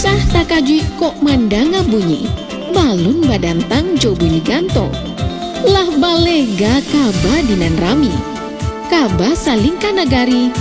Sah takaji kok mandanga bunyi, balun badan tang jo bunyi ganto. Lah balega kaba dinan rami, kaba salingka nagari